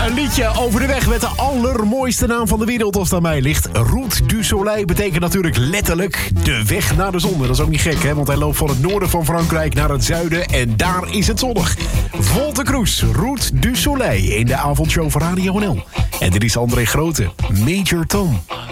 Een liedje over de weg met de allermooiste naam van de wereld als het aan mij ligt. Route du Soleil betekent natuurlijk letterlijk de weg naar de zon. Dat is ook niet gek, hè? Want hij loopt van het noorden van Frankrijk naar het zuiden en daar is het zonnig. Volte Cruise, Route du Soleil in de avondshow van Radio NL. En dit is André Grote, Major Tom.